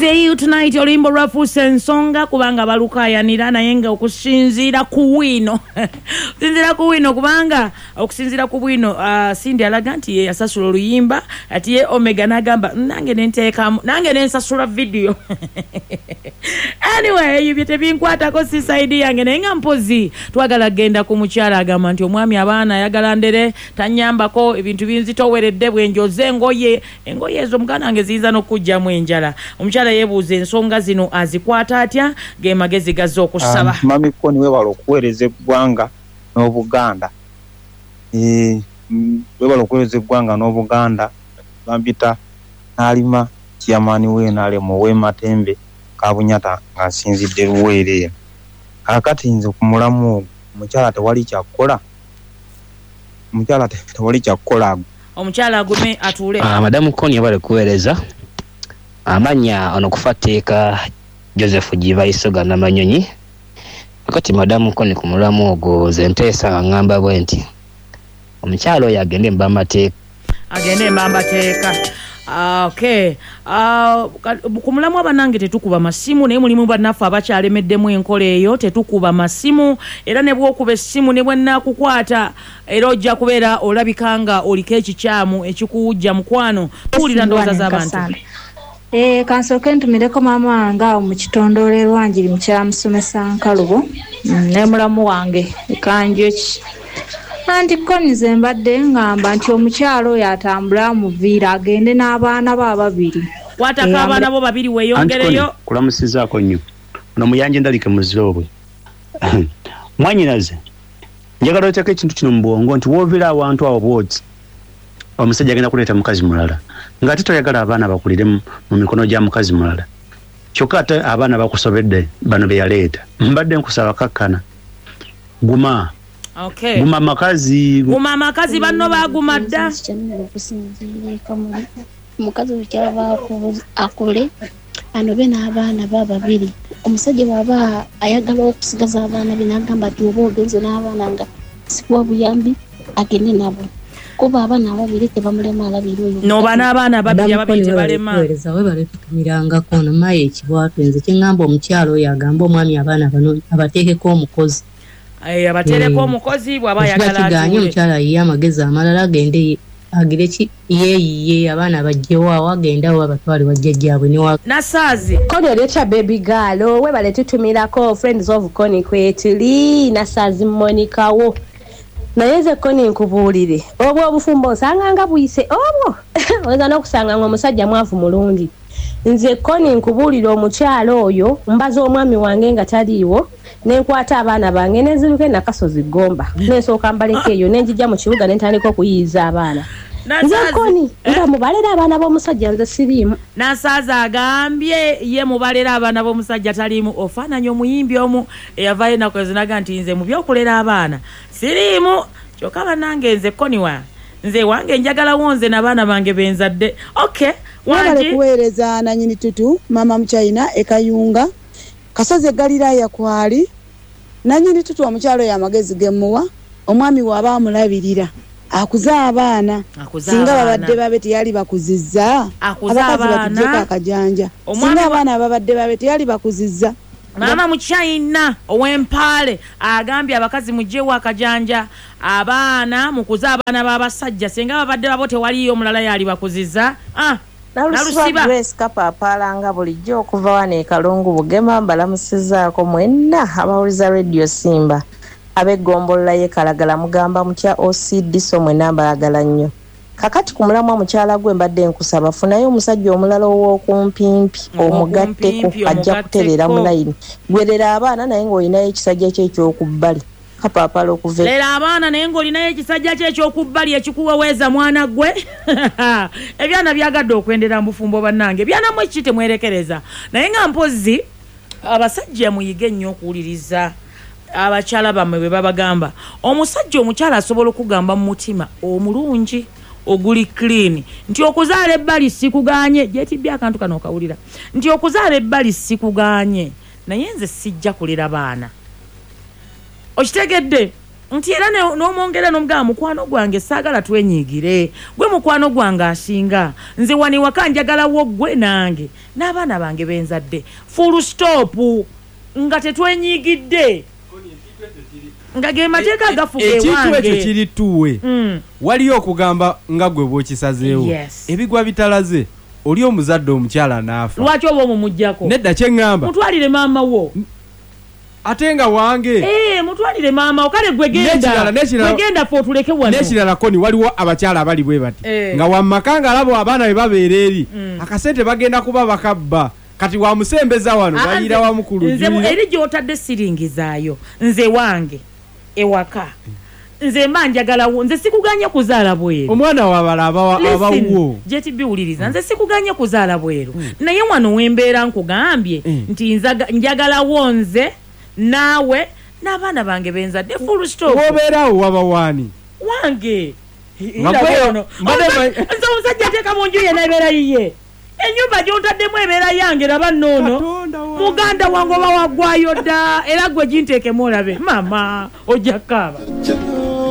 See you tonight oluyimbo lwafuuse ensonga kubanga balukayanira naye nga okusinziira ku wino okusinziira ku wino kubanga okusinziira ku bwino Cindy alaga nti ye yasasula oluyimba ati ye Omega n'agamba nange nenteekamu nange nensasula video anyway ebyo tebinkwatako si side yange naye nga mpozi twagala genda ku mukyala agamba nti omwami abaana ayagala ndere tanyambako ebintu binzitoweredde bwenjoze engoye ezo mugana nange ziiza n'okujjamu enjala omukyala yebuuza ensonga zino azikwata atya ge magezi gazze okusaba mami Koni webala okuweereza eggwanga n'Obuganda webala okuweereza eggwanga n'Obuganda bambita n'alima kiyamaani w'enaale mu w'ematembe Kabunyata nga nsinzidde Luweere kakati nze ku mulamu ogwo omukyala tewali kyakkola omukyala agume atuule madamu Koni yabale kuweereza amanya ono kufateeka Joseph Gibaisoga n'amanyonyi akati madamu Koni ku mulamu ogwo ze nteesa ngamba bwe nti omukyala oyo agende mbambateeka okay ku mulamu abanange tetukuba masimu naye mulimu bannaffe abakyalemeddemu enkola eyo tetukuba masimu era ne bw'okuba essimu ne bwennakukwata era ojja kubeera olabikanga oliko ekikyamu ekikuwujja mukwano tuwulira ndowooza z'abantu kansooke ntumireko maama wange awo mu kitondole Lwanjiri mukyamusomesa Nkalubo ne mulamu wange ekanjo ki anti Koni ze mbadde ngamba nti omukyalo oyo atambula muviira agende n'abaana be ababiri kwatako abaana bo babiri weeyongereyo kulamusizaako nnyo ono muyanje ndalike muziobwe mwanyinaze njagala oteeka ekintu kino mu bwongo nti woovira awantu awo bwoti omusajja agenda kuleeta mukazi mulala ng'ate toyagala abaana bakulire mu mikono gya mukazi mulala kyokka ate abaana bakusobedde bano be yaleeta mbadde nkusaba kakkana guma okay guma amakazi banno baaguma dda mukazi okyava akule anobe n'abaana babiri omusajja bw'aba ayagala okusigaza abaana be n'agamba ati oba ogenze n'abaana nga sikuwa buyambi agende nabo kuba abaana ababiri tebamulema alabira oyo noba n'abaana babiri ababiri tebalema we baletutumirangako namaye ekibwatu nze kyengamba omukyalo oyo agamba omwami abaana bano abateekeko omukozi abateereko omukozi bw'aba ayagala atuganye omukyala yiye amagezi amalala agende agire ki yeeyiye abaana bajjewo agenda awo abatwale bajjajjaabwe newa Nasaazi Koni oleeta baby girl we baletutumirako friends of Koni kwetuli Nasaazi Monikawo naye nze Koni nkubuulire obwo obufumbo osanganga buyise obwo oyinza n'okusanga ng'omusajja mwavu mulungi nze Koni nkubuulire omukyalo oyo mbaza omwami wange nga taliiwo nenkwata abaana bange nenziruke nakasozi Gomba nensooka mbaleka eyo nenjijja mu kibuga nentandika okuyiyiza abaana nze Koni nga mubalera abaana b'omusajja nze siriimu Nasaazi agambye ye mubalera abaana b'omusajja taliimu ofaananya omuyimbi omu eyavaayo ennaku ezinaga nti nze mu by'okulera abaana siriimu kyokka bannange nze Koni nze wange njagalawo nze n'abaana bange benzadde okay wabale kuweereza nanyini tutu mama Muchina ekayunga kasoze Galilaya kwali nanyini tutu omukyalo ya magezi gemuwa omwami waba amulabirira akuza abaana singa babadde babe teyali bakuzizza abakazi batujjeko akajanja singa abaana babadde babe teyali bakuzizza Mama Muchina ow'Empale agambye abakazi mujjewo akajanja abaana mukuza abaana b'abasajja singa babadde babo tewaliyo omulala yali bakuzizza Nalusiba Grace kapapalanga bulijjo okuva wano e Kalungu Bugema mbalamusizaako mwenna abawuliza Radio Simba abeggombola ye Kalagala mugamba mutya OCD so mwenna mbalagala nnyo kakati ku mulamwa mukyala gwe mbadde nkusaba funayo omusajja omulala ow'okumpimpi omugatteko ajja kutereera mu layini gwerera abaana naye ng'olinayo ekisajja kye ekyokubbali kapapala okuva lera abaana naye ng'olinayo ekisajja kye ekyokubbali ekikuweweeza mwana gwe ebyana byagadde okwendera mu bufumbo bannange byanamu ekiki temwerekereza naye nga mpozi abasajja muyige nnyo okuwuliriza abakyala bammwe bwe babagamba omusajja omukyala asobola okugamba mu mutima omulungi oguli clean nti okuzaala ebbali sikuganye gyetibye akantu kano okawulira nti okuzaala ebbali sikuganye naye nze sijja kulera baana okitegedde nti era n'omwongera n'omugamba mukwano gwange saagala twenyigire gwe mukwano gwange asinga nze wani waka njagalawo gwe nange n'abaana bange benzadde full stop nga tetwenyigidde nga ge mateeka agafuga ewange ekintu ekyo kiri tuwe waliyo okugamba nga gwe bw'okisazeewo ebigwa bitalaze oli omuzadde omukyala n'afa lwaki oba omumuggyako nedda kye ŋŋamba mutwalire maama wo ate nga wange mutwalire maama wo kale gwegenda fe otuleke wano n'ekirala koni waliwo abakyala abali bwe bati nga wammaka nga alabo abaana bwe babeera eri akasente bagenda kuba bakabba kati wamusembeza wano bayira wamu ku lujjuliro eri gy'otadde siringizaayo nze wange ewaka nze mba njagalawo nze sikuganye kuzaala bweru omwana wabala abawuwo gyetibiwuliriza nze sikuganye kuzaala bweru naye wano wembeera nkugambye nti njagalawo nze naawe n'abaana bange benzadde full stop wobeerawo waba waani wange nze omusajja ateeka mu nju ye n'ebeera yiye enyumba gy'otaddemu ebeera yange raba noono muganda wange oba waggwayo dda era gwe ginteekemu olabe mama ojja kaaba